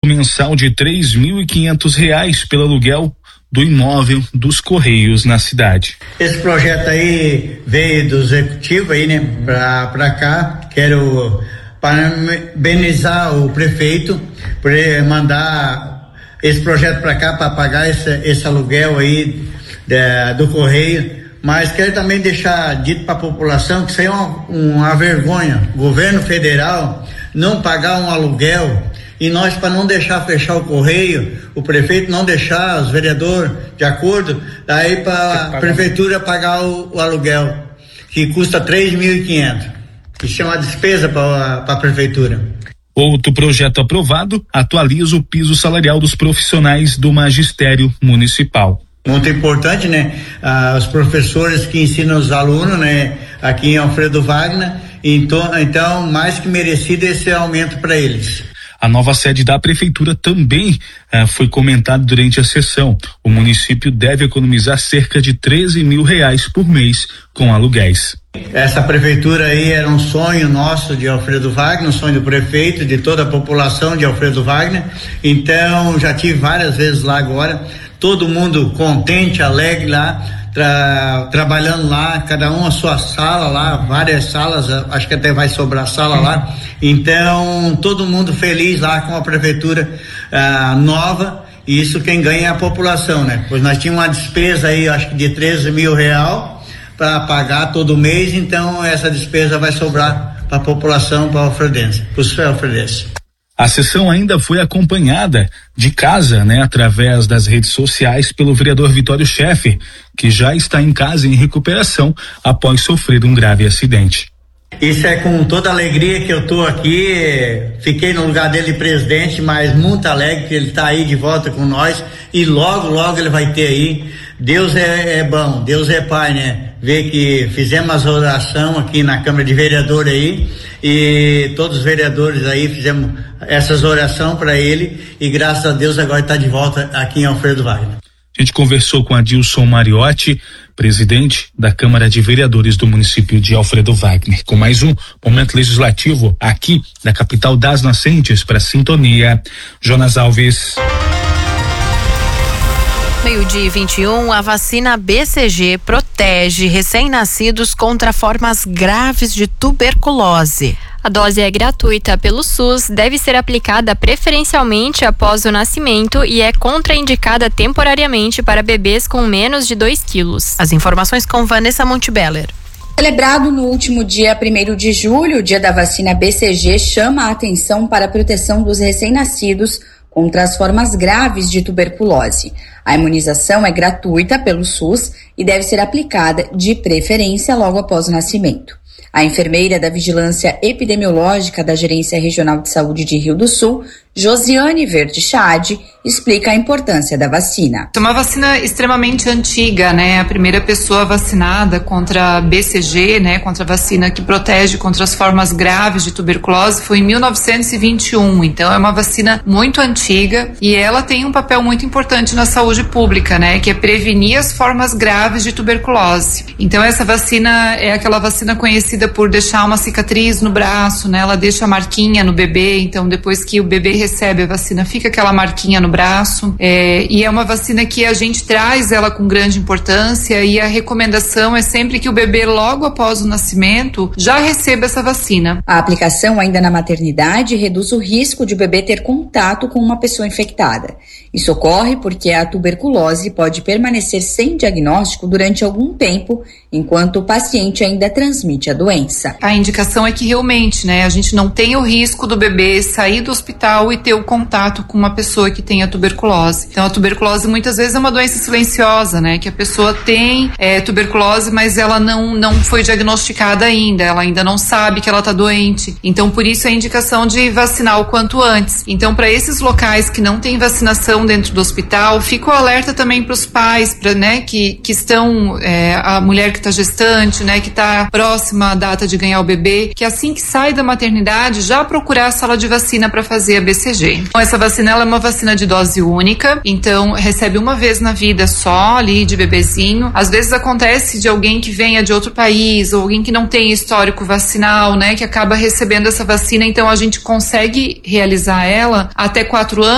mensal de R$ 3.500 pelo aluguel do imóvel dos Correios na cidade. Esse projeto aí veio do executivo aí, né, pra cá. Quero parabenizar o prefeito por ele mandar esse projeto pra cá para pagar esse aluguel aí do Correio, mas quero também deixar dito para a população que isso aí é uma vergonha. O governo federal não pagar um aluguel e nós, para não deixar fechar o Correio, o prefeito não deixar, os vereadores de acordo, daí para a prefeitura pagar o aluguel, que custa 3.500. Isso é uma despesa para a prefeitura. Outro projeto aprovado atualiza o piso salarial dos profissionais do magistério municipal. Muito importante, né? Os professores que ensinam os alunos, né? Aqui em Alfredo Wagner, então mais que merecido esse aumento para eles. A nova sede da prefeitura também foi comentada durante a sessão. O município deve economizar cerca de R$ 13.000 por mês com aluguéis. Essa prefeitura aí era um sonho nosso de Alfredo Wagner, um sonho do prefeito, de toda a população de Alfredo Wagner. Então já tive várias vezes lá agora, todo mundo contente, alegre lá, trabalhando lá, cada um a sua sala lá, várias salas, acho que até vai sobrar sala lá. Então todo mundo feliz lá com a prefeitura nova. E isso quem ganha é a população, né? Pois nós tínhamos uma despesa aí, acho que de R$ 13.000 para pagar todo mês, então essa despesa vai sobrar para a população, para os alfredenses. A sessão ainda foi acompanhada de casa, né, através das redes sociais pelo vereador Vitório Scheffer, que já está em casa em recuperação após sofrer um grave acidente. Isso é com toda alegria que eu tô aqui, fiquei no lugar dele presidente, mas muito alegre que ele tá aí de volta com nós e logo ele vai ter aí. Deus é bom, Deus é pai, né? Ver que fizemos as orações aqui na Câmara de Vereadores aí e todos os vereadores aí fizemos essas orações para ele e graças a Deus agora está de volta aqui em Alfredo Wagner. A gente conversou com Adilson Mariotti, presidente da Câmara de Vereadores do município de Alfredo Wagner, com mais um momento legislativo aqui da capital das nascentes para Sintonia. Jonas Alves. 12:21, a vacina BCG protege recém-nascidos contra formas graves de tuberculose. A dose é gratuita pelo SUS, deve ser aplicada preferencialmente após o nascimento e é contraindicada temporariamente para bebês com menos de 2 quilos. As informações com Vanessa Montebeller. Celebrado no último dia 1º de julho, o dia da vacina BCG chama a atenção para a proteção dos recém-nascidos contra as formas graves de tuberculose. A imunização é gratuita pelo SUS e deve ser aplicada de preferência logo após o nascimento. A enfermeira da Vigilância Epidemiológica da Gerência Regional de Saúde de Rio do Sul, Josiane Verde Chade, explica a importância da vacina. É uma vacina extremamente antiga, né? A primeira pessoa vacinada contra a BCG, né? Contra a vacina que protege contra as formas graves de tuberculose foi em 1921. Então é uma vacina muito antiga e ela tem um papel muito importante na saúde pública, né? Que é prevenir as formas graves de tuberculose. Então essa vacina é aquela vacina conhecida por deixar uma cicatriz no braço, né? Ela deixa a marquinha no bebê, então depois que o bebê recebe a vacina, fica aquela marquinha no braço, e é uma vacina que a gente traz ela com grande importância e a recomendação é sempre que o bebê logo após o nascimento já receba essa vacina. A aplicação ainda na maternidade reduz o risco de o bebê ter contato com uma pessoa infectada. Isso ocorre porque a tuberculose pode permanecer sem diagnóstico durante algum tempo, enquanto o paciente ainda transmite a doença. A indicação é que realmente, né, a gente não tem o risco do bebê sair do hospital e ter o contato com uma pessoa que tenha tuberculose. Então a tuberculose muitas vezes é uma doença silenciosa, né, que a pessoa tem tuberculose, mas ela não foi diagnosticada ainda, ela ainda não sabe que ela está doente. Então por isso a indicação de vacinar o quanto antes. Então para esses locais que não tem vacinação dentro do hospital, fica o alerta também para os pais, né, que estão, a mulher que está gestante, né, que está próxima à data de ganhar o bebê, que assim que sai da maternidade já procurar a sala de vacina para fazer a BCG. Então essa vacina ela é uma vacina de dose única, então recebe uma vez na vida só ali de bebezinho. Às vezes acontece de alguém que venha de outro país ou alguém que não tem histórico vacinal, né, que acaba recebendo essa vacina, então a gente consegue realizar ela até 4 anos